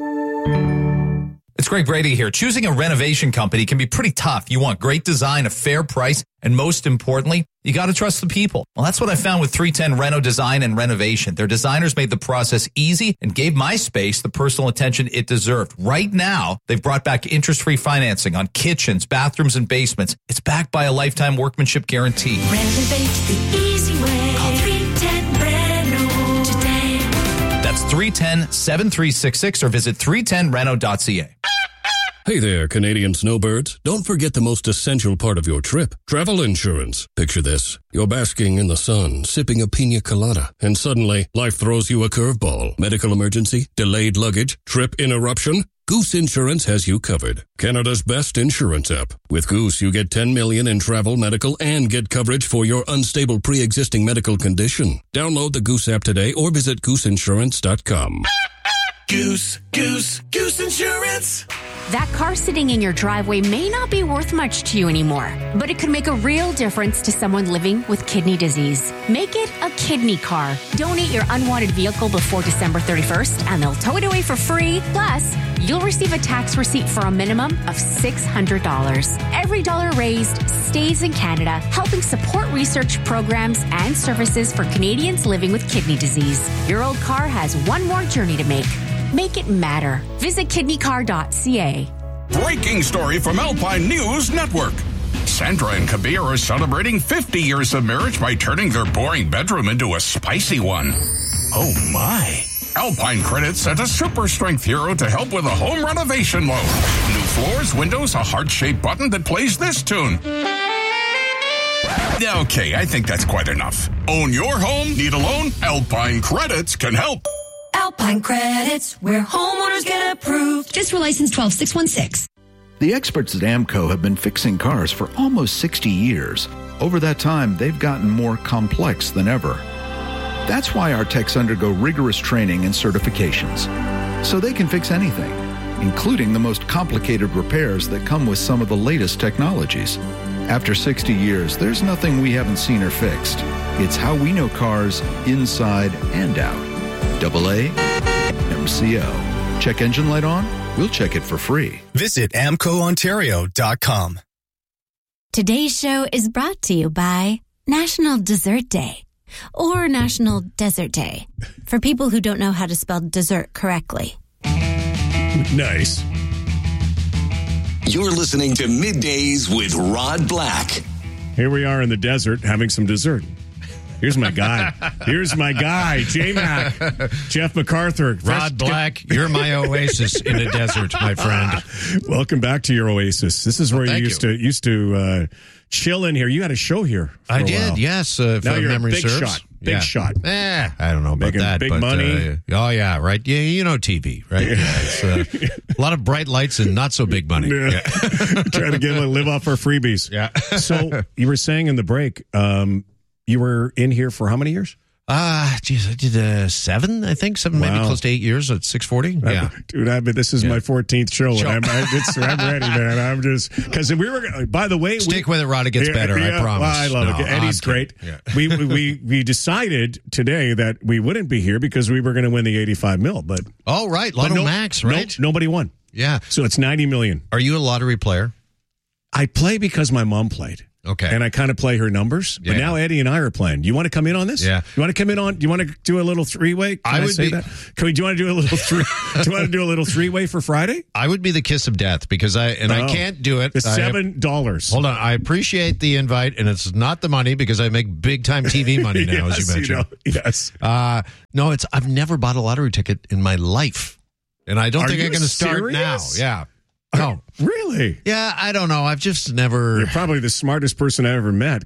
It's Greg Brady here. Choosing a renovation company can be pretty tough. You want great design, a fair price, and most importantly, you got to trust the people. Well, that's what I found with three ten Reno Design and Renovation. Their designers made the process easy and gave my space the personal attention it deserved. Right now, they've brought back interest-free financing on kitchens, bathrooms, and basements. It's backed by a lifetime workmanship guarantee. Renovate the easy way. Call three ten Reno today. That's three one zero, seven three six six or visit three ten reno dot c a. Hey there, Canadian snowbirds. Don't forget the most essential part of your trip, travel insurance. Picture this. You're basking in the sun, sipping a pina colada, and suddenly life throws you a curveball. Medical emergency, delayed luggage, trip interruption. Goose Insurance has you covered. Canada's best insurance app. With Goose, you get ten million dollars in travel, medical, and get coverage for your unstable pre-existing medical condition. Download the Goose app today or visit goose insurance dot com. Goose, Goose, Goose Insurance. That car sitting in your driveway may not be worth much to you anymore, but it could make a real difference to someone living with kidney disease. Make it a kidney car. Donate your unwanted vehicle before December thirty-first, and they'll tow it away for free. Plus, you'll receive a tax receipt for a minimum of six hundred dollars. Every dollar raised stays in Canada, helping support research programs and services for Canadians living with kidney disease. Your old car has one more journey to make. Make it matter. Visit kidney car dot c a. Breaking story from Alpine News Network. Sandra and Kabir are celebrating fifty years of marriage by turning their boring bedroom into a spicy one. Oh my. Alpine Credit sent a super strength hero to help with a home renovation loan. New floors, windows, a heart-shaped button that plays this tune. Okay, I think that's quite enough. Own your home? Need a loan? Alpine Credits can help. Alpine Credits, where homeowners get approved. Fiscal license twelve six one six. The experts at AMCO have been fixing cars for almost sixty years. Over that time, they've gotten more complex than ever. That's why our techs undergo rigorous training and certifications, so they can fix anything, including the most complicated repairs that come with some of the latest technologies. After sixty years, there's nothing we haven't seen or fixed. It's how we know cars inside and out. Double A, M C O. Check engine light on? We'll check it for free. Visit amco ontario dot com. Today's show is brought to you by National Dessert Day, or National Desert Day, for people who don't know how to spell dessert correctly. Nice. You're listening to Middays with Rod Black. Here we are in the desert having some dessert. Here's my guy. Here's my guy, J-Mac, Jeff MacArthur. Rod Black, you're my oasis in the desert, my friend. Welcome back to your oasis. This is where well, you used you. to used to uh, chill in here. You had a show here. For I a did, while. yes. Uh, if now you're memory a big serves. shot. Big yeah. shot. Eh, I don't know about Making that. big but, money. Uh, oh, yeah, right. Yeah, you know T V, right? Yeah, it's, uh, a lot of bright lights and not so big money. Yeah. Yeah. Trying to get live off our freebies. Yeah. So you were saying in the break, um, you were in here for how many years? Ah, uh, geez, I did uh, seven, I think, seven, wow. maybe close to eight years at six forty. Yeah, dude, I mean, this is yeah. my fourteenth show, show. and I'm, I, it's, I'm ready, man. I'm just because we were. By the way, stick we, with it, Rod. It gets yeah, better. Yeah, I promise. Well, I love no, it. Eddie's great. Yeah. we, we we we decided today that we wouldn't be here because we were going to win the eighty-five mil, but oh right, Lotto no, Max, right? No, nobody won. Yeah. So it's ninety million. Are you a lottery player? I play because my mom played. Okay. And I kind of play her numbers. But Yeah. now Eddie and I are playing. Do you want to come in on this? Yeah. You want to come in on, do you want to do a little three-way? Can I I, would say be- that? Can we, do you want to do a little three, do you want to do a little three-way for Friday? I would be the kiss of death because I, and I Oh. can't do it. It's I have- seven dollars. Hold on. I appreciate the invite, and it's not the money because I make big time T V money now, as you Yes, mentioned. know, yes. Uh, no, it's I've never bought a lottery ticket in my life, and I don't Are think I'm you going to start serious? now. Yeah. No. Really? Yeah, I don't know. I've just never. You're probably the smartest person I ever met.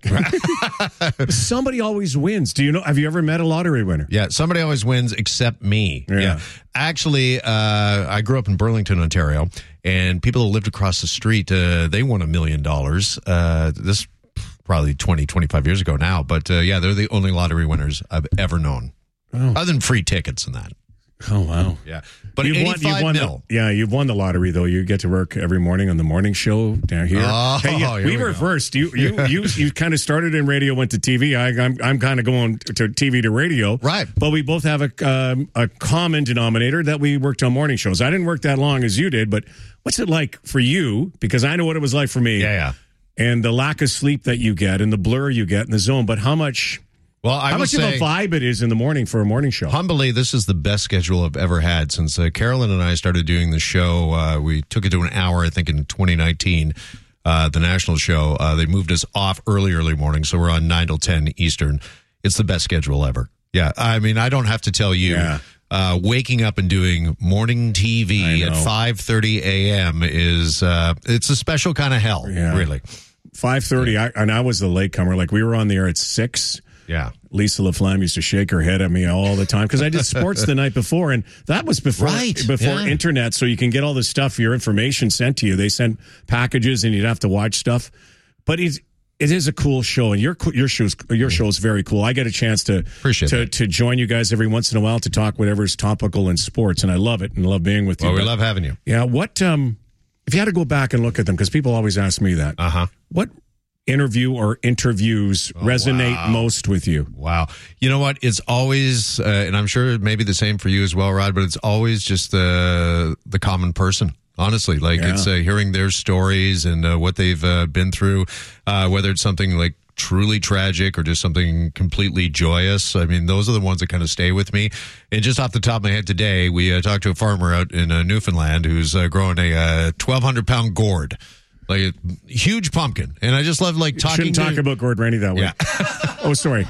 Somebody always wins. Do you know? Have you ever met a lottery winner? Yeah, somebody always wins except me. Yeah. Actually, uh, I grew up in Burlington, Ontario, and people that lived across the street, uh, they won a million dollars. Uh, This probably twenty, twenty-five years ago now. But uh, yeah, they're the only lottery winners I've ever known, Oh. other than free tickets and that. Oh, wow. Yeah. But you've won, eighty-five you've won mil. The, yeah, you've won the lottery, though. You get to work every morning on the morning show down here. Oh, hey, you- here we we go. reversed. You you you, you kind of started in radio, went to T V. I, I'm I'm kind of going to T V to radio. Right. But we both have a um, a common denominator that we worked on morning shows. I didn't work that long as you did, but what's it like for you? Because I know what it was like for me. Yeah, yeah. And the lack of sleep that you get and the blur you get in the zone. But how much... Well, I How will much say, of a vibe it is in the morning for a morning show? humbly, this is the best schedule I've ever had since uh, Carolyn and I started doing the show. Uh, we took it to an hour, I think, in twenty nineteen, uh, the national show. Uh, they moved us off early, early morning, so we're on nine till ten Eastern. It's the best schedule ever. Yeah, I mean, I don't have to tell you. Yeah. Uh, waking up and doing morning T V I at know. five thirty a.m. is uh, it's a special kind of hell, Yeah. really. five thirty, I, and I was the latecomer. Like, we were on the air at six. Yeah. Lisa LaFlamme used to shake her head at me all the time because I did sports the night before, and that was before Right, before yeah. internet, so you can get all this stuff, your information sent to you. They sent packages, and you'd have to watch stuff. But it's it is a cool show, and your your show's your show is very cool. I get a chance to Appreciate to that. to join you guys every once in a while to talk whatever's topical in sports, and I love it and love being with you. Well, we But, love having you. yeah, what um, if you had to go back and look at them, because people always ask me that. Uh huh. What interview or interviews resonate wow. most with you? Wow. You know what? It's always, uh, and I'm sure it may be the same for you as well, Rod, but it's always just the the common person. Honestly, like Yeah. it's uh, hearing their stories and uh, what they've uh, been through, uh, whether it's something like truly tragic or just something completely joyous. I mean, those are the ones that kind of stay with me. And just off the top of my head today, we uh, talked to a farmer out in uh, Newfoundland who's uh, growing a uh, twelve hundred pound gourd. Like a huge pumpkin. And I just love like talking Shouldn't talk to, about Gord Rennie that way. Yeah. oh, sorry.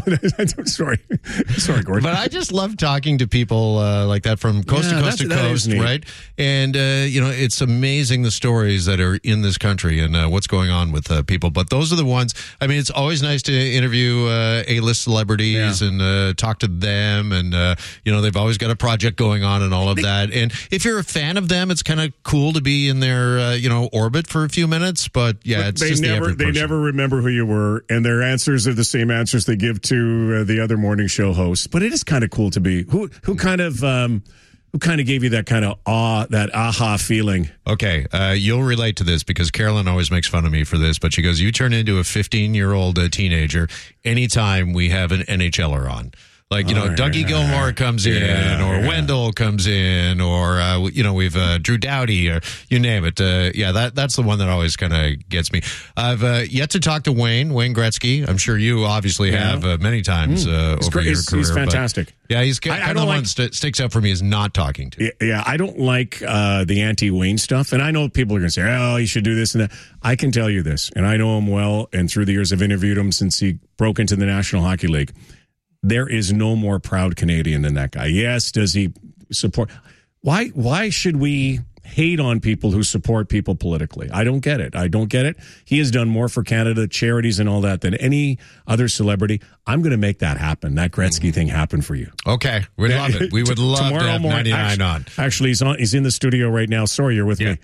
sorry. Sorry, Gord. But I just love talking to people uh, like that from coast Yeah, to coast that's- to that is coast, neat. right? And, uh, you know, it's amazing the stories that are in this country and uh, what's going on with uh, people. But those are the ones, I mean, it's always nice to interview uh, A-list celebrities Yeah. and uh, talk to them. And, uh, you know, they've always got a project going on and all of that. And if you're a fan of them, it's kind of cool to be in their, uh, you know, orbit for a few minutes. But, yeah, But it's they just the never average they person. never remember who you were, and their answers are the same answers they give to uh, the other morning show hosts. But it is kind of cool to be who who kind of um, who kind of gave you that kind of awe, that aha feeling. Okay, uh, you'll relate to this because Carolyn always makes fun of me for this, but she goes, you turn into a fifteen-year-old uh, teenager anytime we have an N H L er on. Like, you know, Oh, Dougie yeah. Gilmore comes in, Yeah, or yeah. Wendell comes in, or, uh, you know, we've uh, Drew Doughty, or you name it. Uh, yeah, that that's the one that always kind of gets me. I've uh, yet to talk to Wayne, Wayne Gretzky. I'm sure you obviously Yeah. have uh, many times uh, He's over great. your He's- career. he's but- fantastic. yeah, he's I- I kind of don't the like- one that sticks out for me is not talking to. Yeah, yeah, I don't like uh, the anti-Wayne stuff, and I know people are going to say, "Oh, you should do this and that." I can tell you this, and I know him well, and through the years I've interviewed him since he broke into the National Hockey League. There is no more proud Canadian than that guy. Yes, does he support? Why? Why should we hate on people who support people politically? I don't get it. I don't get it. He has done more for Canada, charities, and all that than any other celebrity. I'm going to make that happen. That Gretzky thing happen for you. Okay, we'd love it. We would love to Tomorrow have morning- ninety-nine actually, on. Actually, he's on. He's in the studio right now. Sorry, you're with me.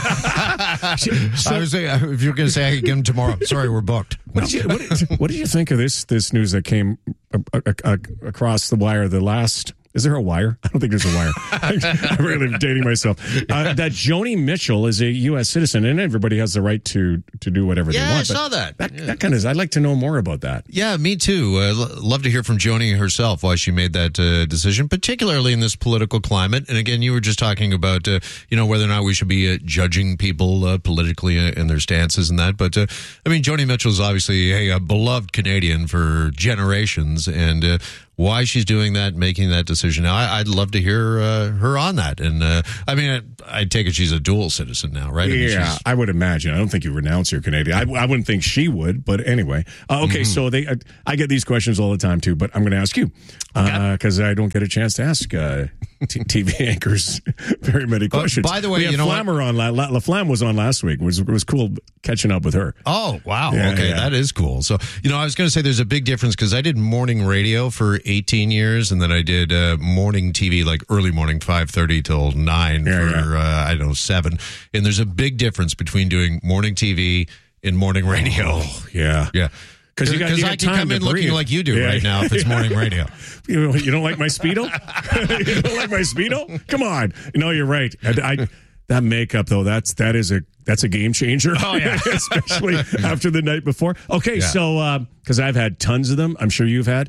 I was saying, if you're going to say I could get him tomorrow, sorry, we're booked. What did, you, what, did, what did you think of this this news that came a, a, a, across the wire? The last Is there a wire? I don't think there's a wire. I'm really dating myself. Uh, that Joni Mitchell is a U S citizen, and everybody has the right to to do whatever Yeah, they want. I saw that. That, Yeah. that kind of. I'd like to know more about that. Yeah, me too. Uh, l- love to hear from Joni herself why she made that uh, decision, particularly in this political climate. And again, you were just talking about, uh, you know, whether or not we should be uh, judging people uh, politically uh, in their stances and that. But uh, I mean, Joni Mitchell is obviously a, a beloved Canadian for generations, and uh, why she's doing that, making that decision. Now, I, I'd love to hear uh, her on that. And uh, I mean, I, I take it she's a dual citizen now, right? I mean, Yeah, she's- I would imagine. I don't think you renounce your Canadian. I, I wouldn't think she would, but anyway. Uh, okay, Mm-hmm. so they. Uh, I get these questions all the time too, but I'm going to ask you because I don't get a chance to ask uh, t- T V anchors very many questions. by the way, we had you know what? Flammer on. La, La, La Flamme was on last week. It was it was cool catching up with her. Oh, wow. Yeah, okay, yeah. that is cool. So, you know, I was going to say there's a big difference because I did morning radio for eighteen years, and then I did uh, morning T V, like early morning, five thirty till nine Yeah, for, uh, I don't know, seven. And there's a big difference between doing morning T V and morning radio. Oh, yeah. Yeah. 'Cause you got- you I got can time come to in looking breathe. like you do Yeah. right now if it's morning radio. You know, you don't like my Speedo? You don't like my Speedo? Come on. No, you're right. I, I, that makeup, though, that's that is a that's a game changer. Oh, yeah. Especially after the night before. Okay, Yeah. so because I've had tons of them, I'm sure you've had.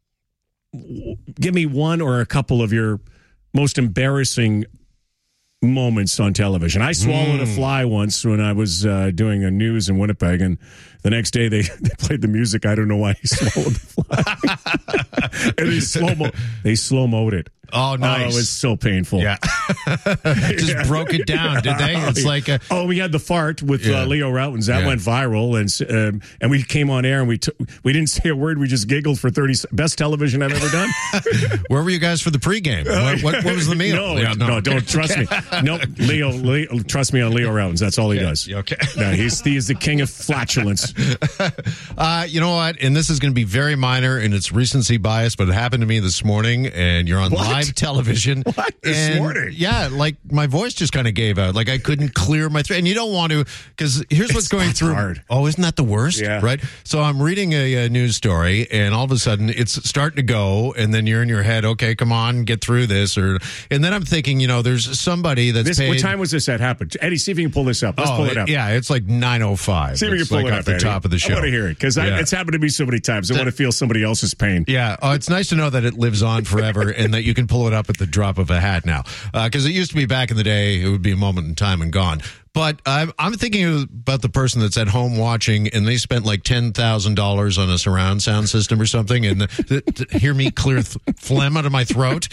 Give me one or a couple of your most embarrassing moments on television. I swallowed a fly once when I was uh, doing a news in Winnipeg, and the next day they, they played the music. I don't know why he swallowed the fly. And they slow mo they slow mo'd it. Oh, nice. Oh, it was so painful. Yeah. Just Yeah. broke it down, did they? It's like a, oh, we had the fart with Yeah. uh, Leo Routens that Yeah. went viral, and um, and we came on air and we took we didn't say a word. We just giggled for thirty. se- Best television I've ever done. where were you guys for the pregame? What, what, what was the meal? No, Yeah, no, don't trust me. No, Leo, Leo, trust me on Leo Routens. That's all he does. Okay. No, he's he is the king of flatulence. Uh, you know what? And this is going to be very minor in its recency bias, but it happened to me this morning, and you're on What? live television. What? This and, morning? Yeah, like my voice just kind of gave out. Like I couldn't clear my throat. And you don't want to, because here's what's It's- going that's through. hard. Oh, isn't that the worst? Yeah. Right? So I'm reading a, a news story, and all of a sudden it's starting to go, and then you're in your head, okay, come on, get through this. Or And then I'm thinking, you know, there's somebody that's This, paid. what time was this that happened? Eddie, see if you can pull this up. Let's oh, pull it up. Yeah, it's like nine oh five. See if you can It's pull like it off up, the Eddie. top of the show. I want to hear it because Yeah. it's happened to me so many times. I want to feel somebody else's pain. Yeah. Oh, it's nice to know that it lives on forever and that you can pull it up at the drop of a hat now. Because it used to be back in the day, it would be a moment in time and gone. But I'm, I'm thinking about the person that's at home watching and they spent like ten thousand dollars on a surround sound system or something and the, the, to hear me clear th- phlegm out of my throat.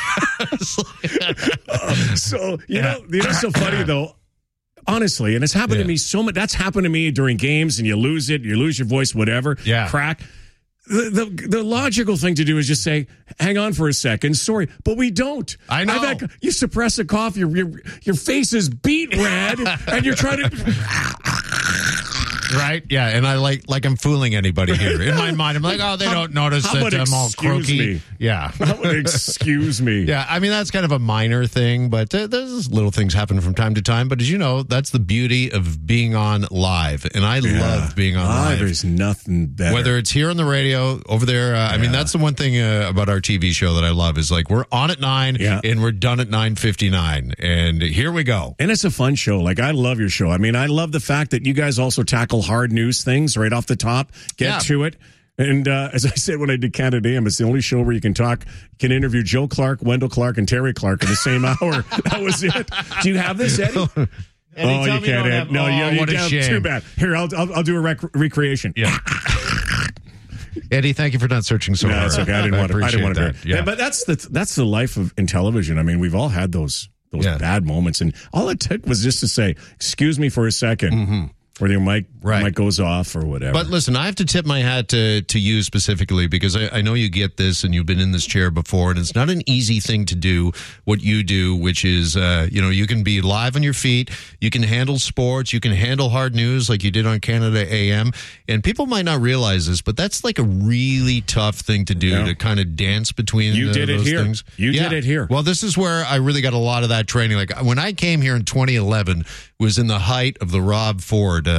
So, you know, you know, what's so funny though. Honestly, and it's happened Yeah. to me so much. That's happened to me during games, and you lose it, you lose your voice, whatever. Yeah. Crack. The, the the logical thing to do is just say, "Hang on for a second, sorry," but we don't. I know. I've had- you suppress a cough, your your your face is beet red, and you're trying to. Right? Yeah. And I like like I'm fooling anybody here. In my mind, I'm like, oh, they How- don't notice how that about I'm all excuse croaky. me? Yeah. How about excuse me? Yeah, I mean, that's kind of a minor thing, but uh, those little things happen from time to time. But as you know, that's the beauty of being on live. And I love being on Ah, live. There's nothing better. Whether it's here on the radio, over there. Uh, I mean, that's the one thing uh, about our T V show that I love is like we're on at nine Yeah. and we're done at nine fifty-nine. And here we go. And it's a fun show. Like, I love your show. I mean, I love the fact that you guys also tackle hard news things right off the top, get Yeah. to it. And uh, as I said when I did Canada A M, it's the only show where you can talk, you can interview Joe Clark, Wendell Clark, and Terry Clark in the same hour. That was it. Do you have this, Eddie? Eddie, oh, tell you me you can't. don't Ed. have- no, oh, you, you what a don't. shame. Too bad. Here, I'll, I'll, I'll do a rec- recreation. Yeah. Eddie, thank you for not searching so No, hard. it's okay. I didn't want to. I didn't want to. appreciate that. Yeah. But that's the that's the life of in television. I mean, we've all had those those Yeah. bad moments, and all it took was just to say, "Excuse me for a second," or your mic Right. mic goes off or whatever. But listen, I have to tip my hat to, to you specifically because I, I know you get this and you've been in this chair before, and it's not an easy thing to do what you do, which is, uh, you know, you can be live on your feet, you can handle sports, you can handle hard news like you did on Canada A M, and people might not realize this, but that's like a really tough thing to do Yeah. to kind of dance between You uh, did it those here. things. You did it here. Well, this is where I really got a lot of that training. Like when I came here in twenty eleven, was in the height of the Rob Ford uh,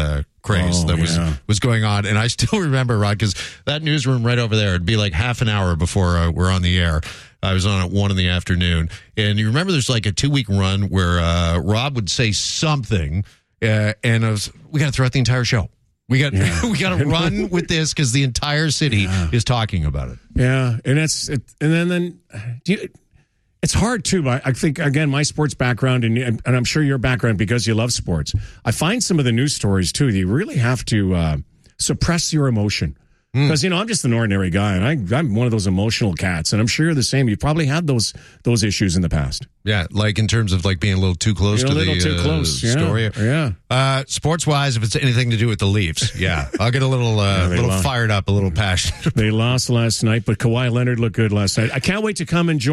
craze Oh, that was yeah. was going on. And I still remember, Rod, because that newsroom right over there, it'd be like half an hour before uh, we're on the air. I was on at one in the afternoon. And you remember there's like a two-week run where uh, Rob would say something, uh, and I was, we got to throw out the entire show. We got Yeah. we got to run with this because the entire city Yeah. is talking about it. Yeah, and that's it, and then then do you, it's hard too. But I think again, my sports background and and I'm sure your background because you love sports. I find some of the news stories too. You really have to uh, suppress your emotion because you know I'm just an ordinary guy and I, I'm one of those emotional cats, and I'm sure you're the same. You probably had those those issues in the past. Yeah, like in terms of like being a little too close You're to a little the too uh, close. Yeah. story. Yeah. Uh, sports wise, if it's anything to do with the Leafs, yeah, I'll get a little, uh, Yeah, they little lost. fired up, a little passionate. They lost last night, but Kawhi Leonard looked good last night. I can't wait to come and join.